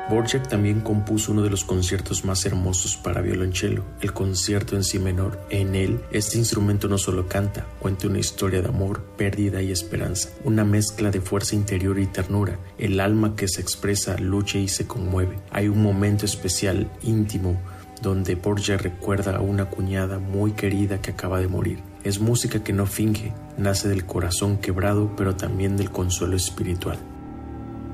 Dvořák también compuso uno de los conciertos más hermosos para violonchelo, el concierto en si menor. En él, este instrumento no solo canta, cuenta una historia de amor, pérdida y esperanza, una mezcla de fuerza interior y ternura, el alma que se expresa, lucha y se conmueve. Hay un momento especial, íntimo, donde Dvořák recuerda a una cuñada muy querida que acaba de morir. Es música que no finge, nace del corazón quebrado, pero también del consuelo espiritual.